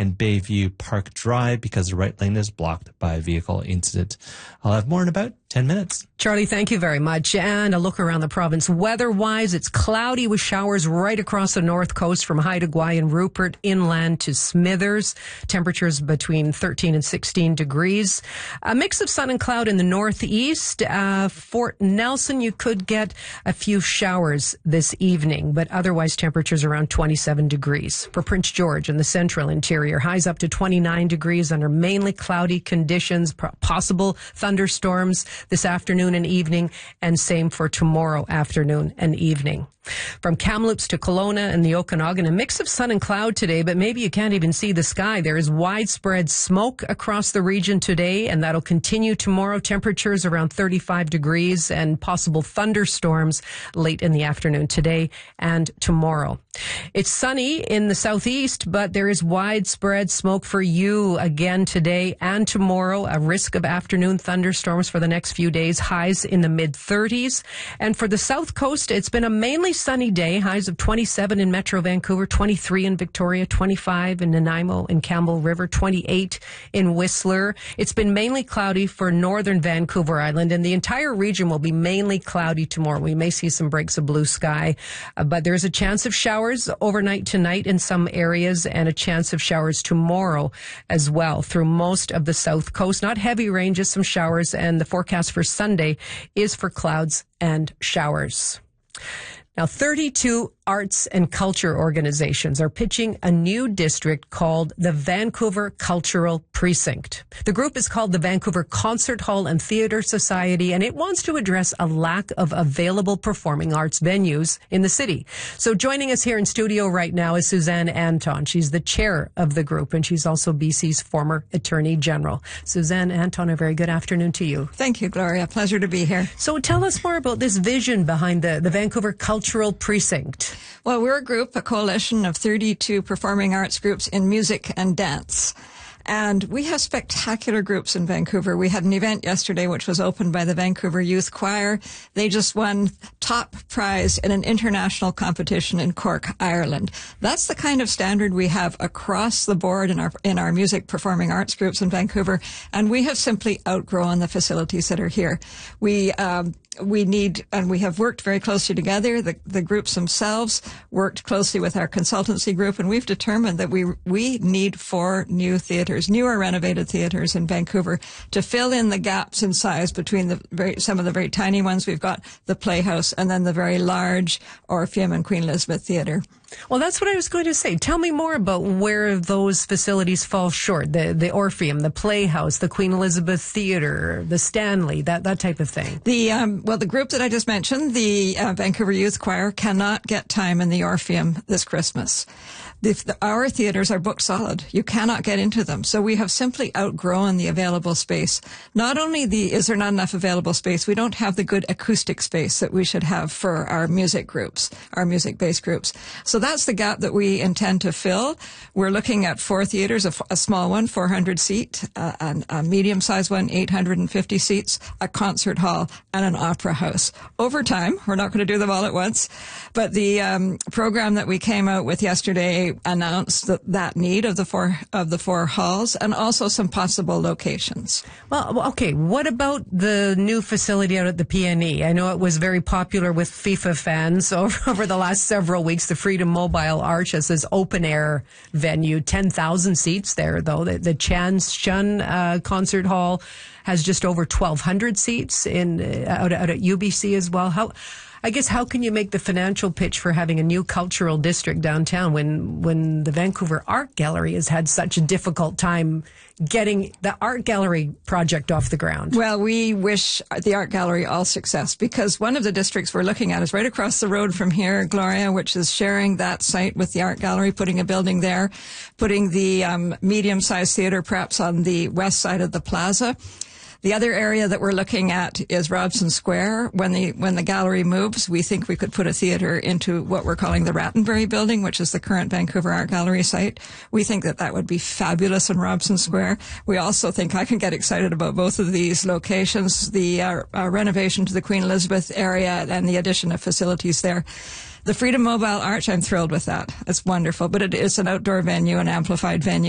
and Bayview Park Drive because the right lane is blocked by a vehicle incident. I'll have more in about 10 minutes. Charlie, thank you very much. And a look around the province. Weather-wise, it's cloudy with showers right across the north coast from Haida Gwaii and Rupert inland to Smithers. Temperatures between 13 and 16 degrees. A mix of sun and cloud in the northeast. Fort Nelson, you could get a few showers this evening, but otherwise temperatures around 27 degrees. For Prince George and the central interior, highs up to 29 degrees under mainly cloudy conditions, possible thunderstorms this afternoon and evening, and same for tomorrow afternoon and evening. From Kamloops to Kelowna and the Okanagan, a mix of sun and cloud today, but maybe you can't even see the sky. There is widespread smoke across the region today, and that'll continue tomorrow. Temperatures around 35 degrees and possible thunderstorms late in the afternoon today and tomorrow. It's sunny in the southeast, but there is widespread smoke for you again today and tomorrow. A risk of afternoon thunderstorms for the next few days, highs in the mid-30s. And for the south coast, it's been a mainly sunny day, highs of 27 in Metro Vancouver, 23 in Victoria, 25 in Nanaimo and Campbell River, 28 in Whistler. It's been mainly cloudy for northern Vancouver Island, and the entire region will be mainly cloudy tomorrow. We may see some breaks of blue sky, but there's a chance of showers overnight tonight in some areas and a chance of showers tomorrow as well through most of the south coast. Not heavy rain, just some showers, and the forecast for Sunday is for clouds and showers. Now, 32 arts and culture organizations are pitching a new district called the Vancouver Cultural Precinct. The group is called the Vancouver Concert Hall and Theatre Society, and it wants to address a lack of available performing arts venues in the city. So joining us here in studio right now is Suzanne Anton. She's the chair of the group, and she's also BC's former Attorney General. Suzanne Anton, a very good afternoon to you. Thank you, Gloria. Pleasure to be here. So tell us more about this vision behind the Vancouver Cultural Precinct. Well, we're a group, a coalition of 32 performing arts groups in music and dance. And we have spectacular groups in Vancouver. We had an event yesterday which was opened by the Vancouver Youth Choir. They just won top prize in an international competition in Cork, Ireland. That's the kind of standard we have across the board in our music performing arts groups in Vancouver, and we have simply outgrown the facilities that are here. We need, and we have worked very closely together. The groups themselves worked closely with our consultancy group, and we've determined that we need 4 new theatres, new or renovated theatres in Vancouver to fill in the gaps in size between some of the very tiny ones. We've got the Playhouse and then the very large Orpheum and Queen Elizabeth Theatre. Well, that's what I was going to say. Tell me more about where those facilities fall short. The Orpheum, the Playhouse, the Queen Elizabeth Theatre, the Stanley, that type of thing. The group that I just mentioned, the Vancouver Youth Choir, cannot get time in the Orpheum this Christmas. Our theatres are booked solid. You cannot get into them. So we have simply outgrown the available space. Not only is there not enough available space, we don't have the good acoustic space that we should have for our music groups, our music-based groups. So that's the gap that we intend to fill. We're looking at 4 theatres, a small one, 400 seat, a medium-sized one, 850 seats, a concert hall, and an opera house. Over time, we're not going to do them all at once, but the program that we came out with yesterday announced that need of the four halls and also some possible locations. Well, okay. What about the new facility out at the PNE? I know it was very popular with FIFA fans over the last several weeks. The Freedom Mobile Arch as this open air venue, 10,000 seats there though. The Chan Shun Concert Hall has just over 1,200 seats out at UBC as well. How can you make the financial pitch for having a new cultural district downtown when the Vancouver Art Gallery has had such a difficult time getting the art gallery project off the ground? Well, we wish the art gallery all success, because one of the districts we're looking at is right across the road from here, Gloria, which is sharing that site with the art gallery, putting a building there, putting the medium-sized theatre perhaps on the west side of the plaza. The other area that we're looking at is Robson Square. When the gallery moves, we think we could put a theatre into what we're calling the Rattenbury building, which is the current Vancouver Art Gallery site. We think that would be fabulous in Robson Square. We also think, I can get excited about both of these locations, the renovation to the Queen Elizabeth area and the addition of facilities there. The Freedom Mobile Arch, I'm thrilled with that. It's wonderful, but it is an outdoor venue, an amplified venue.